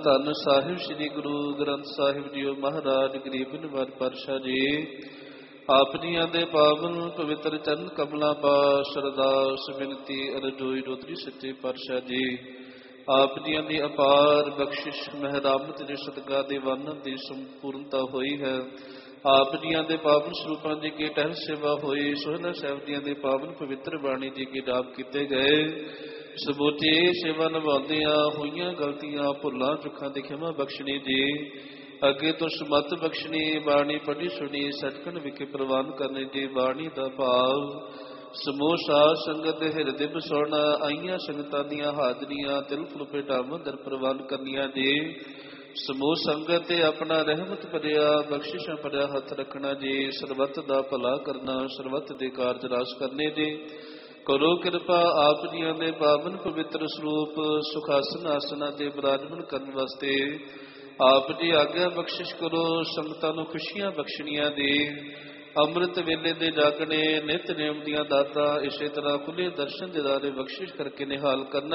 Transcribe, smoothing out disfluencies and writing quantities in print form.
ਧੰਨ ਸਾਹਿਬ ਸ੍ਰੀ ਗੁਰੂ ਗ੍ਰੰਥ ਸਾਹਿਬ ਜੀਓ ਮਹਾਰਾਜ ਗਰੀਬ ਨਿਵਾਜ ਪਾਤਸ਼ਾਹ ਜੀ ਆਪ ਜੀਆਂ ਦੇ ਪਾਵਨ ਪਵਿੱਤਰ ਚਰਨ ਕਮਲਾਂ ਪਾਸ ਅਰਦਾਸ ਬੇਨਤੀ ਅਰਜ਼ੋਈ ਰੋਦਰੀ ਸੱਚੇ ਪਾਤਸ਼ਾਹ ਜੀ ਆਪ ਜੀਆਂ ਦੀ ਅਪਾਰ ਬਖਸ਼ਿਸ਼ ਮਹਿਰਾਮਤ ਦੇ ਸਦਕਾ ਦੇ ਵੰਨ ਦੀ ਸੰਪੂਰਨਤਾ ਹੋਈ ਹੈ। ਆਪ ਜੀਆਂ ਦੇ ਪਾਵਨ ਸਰੂਪਾਂ ਜੀ ਕੀ ਟਹਿਲ ਸੇਵਾ ਹੋਈ। ਸੋਹਣਾ ਸਾਹਿਬ ਜੀਆਂ ਦੇ ਪਾਵਨ ਪਵਿੱਤਰ ਬਾਣੀ ਜੀ ਕੀ ਜਾਪ ਕੀਤੇ ਗਏ। ਸਮੁੱਚੀ ਸੇਵਾ ਨਿਭਾਉਂਦਿਆਂ ਹੋਈਆਂ ਗਲਤੀਆਂ ਭੁੱਲਾਂ ਚੁੱਕਾਂ ਦੀ ਖਿਮਾ ਬਖਸ਼ਣੀ ਜੀ। ਅੱਗੇ ਤੋਂ ਸਮੱਤ ਬਖਸ਼ਣੀ ਬਾਣੀ ਪੜ੍ਹੀ ਸੁਣੀ ਸੱਚਖੰਡ ਵਿਖੇ ਪ੍ਰਵਾਨ ਕਰਨੇ ਜੀ। ਬਾਣੀ ਦਾ ਭਾਵ ਸਮੂਹ ਸਾਧ ਸੰਗਤ ਦੇ ਹਿਰਦੇ ਵਸਾਉਣਾ ਆਈਆਂ ਸੰਗਤਾਂ ਦੀਆਂ ਹਾਜ਼ਰੀਆਂ ਤਿਲ ਫੁਲ ਭੇਟਾਵਾਂ ਦਰ ਪ੍ਰਵਾਨ ਕਰਨੀਆਂ ਜੀ। ਸਮੂਹ ਸੰਗਤ ਤੇ ਆਪਣਾ ਰਹਿਮਤ ਭਰਿਆ ਬਖਸ਼ਿਸ਼ਾਂ ਭਰਿਆ ਹੱਥ ਰੱਖਣਾ ਜੀ। ਸਰਬੱਤ ਦਾ ਭਲਾ ਕਰਨਾ ਸਰਬੱਤ ਦੇ ਕਾਰਜ ਰਾਸ ਕਰਨੇ ਜੀ। ਕਰੋ ਕਿਰਪਾ ਆਪ ਜੀਆਂ ਦੇ ਪਾਵਨ ਪਵਿੱਤਰ ਸਰੂਪ ਸੁਖਾਸਨ ਆਸਨਾਂ ਤੇ ਬਿਰਾਜਮਾਨ ਕਰਨ ਵਾਸਤੇ ਆਪ ਜੀ ਆਗਿਆ ਬਖਸ਼ਿਸ਼ ਕਰੋ। ਸੰਗਤਾਂ ਨੂੰ ਖੁਸ਼ੀਆਂ ਬਖਸ਼ਣੀਆਂ ਦੇ ਅੰਮ੍ਰਿਤ ਵੇਲੇ ਦੇ ਜਾਗਣੇ ਨਿਤ ਨੇਮ ਦੀਆਂ ਦਾਤਾਂ ਇਸੇ ਤਰ੍ਹਾਂ ਖੁੱਲੇ ਦਰਸ਼ਨ ਦਿਦਾਰੇ ਬਖਸ਼ਿਸ਼ ਕਰਕੇ ਨਿਹਾਲ ਕਰਨਾ